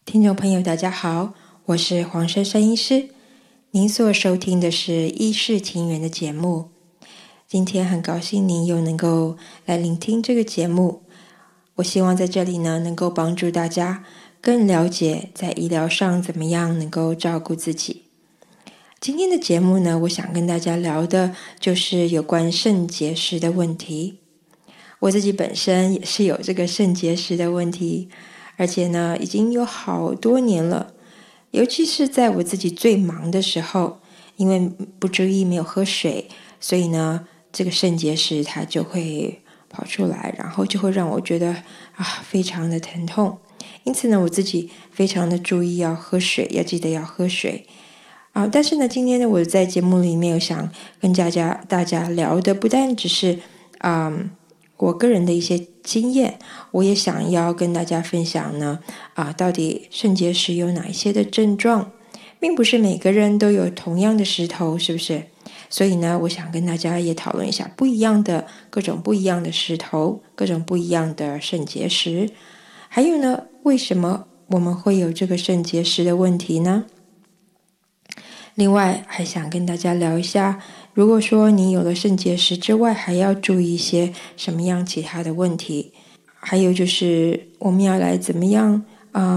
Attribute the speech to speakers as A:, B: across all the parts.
A: 听众朋友大家好，我是黄珊珊医师，您所收听的是医事庭园的节目。今天很高兴您又能够来聆听这个节目，我希望在这里呢能够帮助大家更了解在医疗上怎么样能够照顾自己。今天的节目呢，我想跟大家聊的就是有关肾结石的问题。我自己本身也是有这个肾结石的问题，而且呢已经有好多年了，尤其是在我自己最忙的时候，因为不注意没有喝水，所以呢这个肾结石它就会跑出来，然后就会让我觉得非常的疼痛。因此呢我自己非常的注意要喝水，要记得要喝水但是呢今天呢我在节目里面有想跟大家聊的不但只是我个人的一些经验，我也想要跟大家分享呢到底肾结石有哪一些的症状，并不是每个人都有同样的石头，是不是？所以呢我想跟大家也讨论一下各种不一样的石头，各种不一样的肾结石，还有呢为什么我们会有这个肾结石的问题呢？另外还想跟大家聊一下，如果说你有了肾结石之外，还要注意一些什么样其他的问题，还有就是我们要来怎么样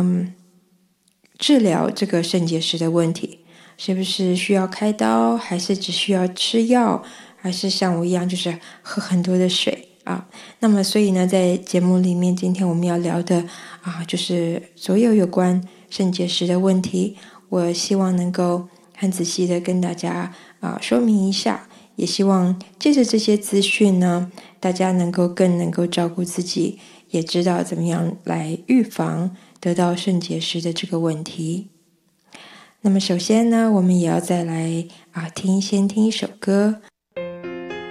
A: 治疗这个肾结石的问题，是不是需要开刀，还是只需要吃药，还是像我一样就是喝很多的水那么所以呢在节目里面今天我们要聊的就是所有关肾结石的问题，我希望能够很仔细的跟大家说明一下，也希望借着这些资讯呢，大家更能够照顾自己，也知道怎么样来预防得到肾结石的这个问题。那么首先呢，我们也要再来先听一首歌，